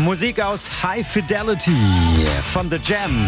Musik aus High Fidelity von The Jam.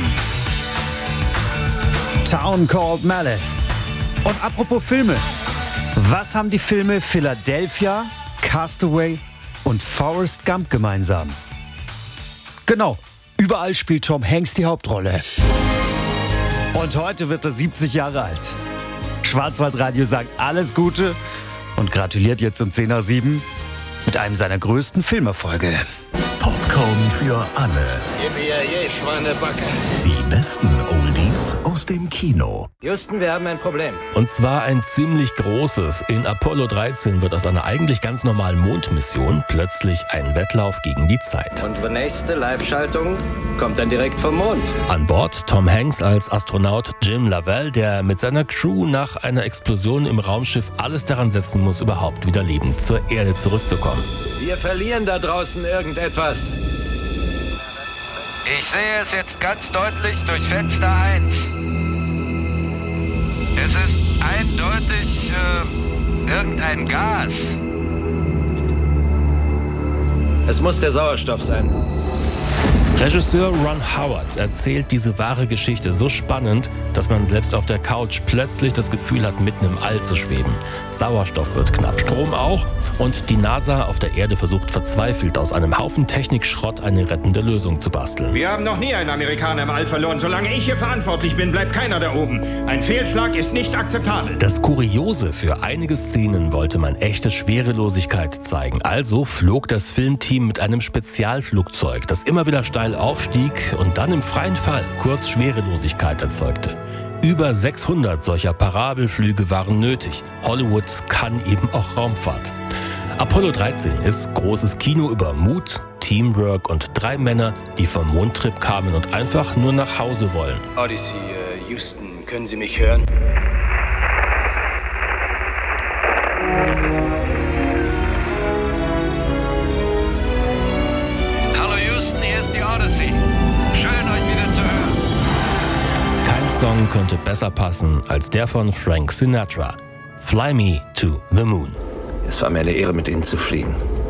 Town Called Malice. Und apropos Filme. Was haben die Filme Philadelphia, Castaway und Forrest Gump gemeinsam? Genau, überall spielt Tom Hanks die Hauptrolle. Und heute wird er 70 Jahre alt. Schwarzwaldradio sagt alles Gute und gratuliert jetzt um 10 nach 7 mit einem seiner größten Filmerfolge. Popcorn für alle. Gib mir je Schweinebacke. Die besten Oldies aus dem Kino. Houston, wir haben ein Problem. Und zwar ein ziemlich großes. In Apollo 13 wird aus einer eigentlich ganz normalen Mondmission plötzlich ein Wettlauf gegen die Zeit. Unsere nächste Live-Schaltung kommt dann direkt vom Mond. An Bord Tom Hanks als Astronaut Jim Lovell, der mit seiner Crew nach einer Explosion im Raumschiff alles daran setzen muss, überhaupt wieder lebend zur Erde zurückzukommen. Wir verlieren da draußen irgendetwas. Ich sehe es jetzt ganz deutlich durch Fenster 1. Es ist eindeutig irgendein Gas. Es muss der Sauerstoff sein. Regisseur Ron Howard erzählt diese wahre Geschichte so spannend, dass man selbst auf der Couch plötzlich das Gefühl hat, mitten im All zu schweben. Sauerstoff wird knapp, Strom auch, und die NASA auf der Erde versucht verzweifelt, aus einem Haufen Technikschrott eine rettende Lösung zu basteln. Wir haben noch nie einen Amerikaner im All verloren. Solange ich hier verantwortlich bin, bleibt keiner da oben. Ein Fehlschlag ist nicht akzeptabel. Das Kuriose: für einige Szenen wollte man echte Schwerelosigkeit zeigen. Also flog das Filmteam mit einem Spezialflugzeug, das immer wieder steil aufstieg und dann im freien Fall kurz Schwerelosigkeit erzeugte. Über 600 solcher Parabelflüge waren nötig. Hollywood kann eben auch Raumfahrt. Apollo 13 ist großes Kino über Mut, Teamwork und 3 Männer, die vom Mondtrip kamen und einfach nur nach Hause wollen. Odyssey, Houston, können Sie mich hören? Hallo Houston, hier ist die Odyssey. Schön, euch wieder zu hören. Kein Song könnte besser passen als der von Frank Sinatra. Fly Me to the Moon. Es war mir eine Ehre, mit Ihnen zu fliegen.